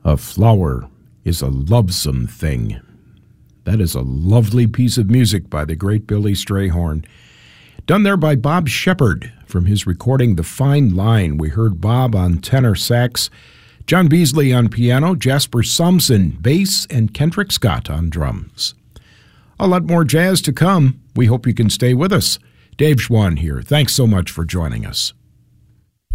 A flower is a lovesome thing. That is a lovely piece of music by the great Billy Strayhorn. Done there by Bob Shepard from his recording The Fine Line. We heard Bob on tenor sax, John Beasley on piano, Jasper Somson bass, and Kendrick Scott on drums. A lot more jazz to come. We hope you can stay with us. Dave Schwann here. Thanks so much for joining us.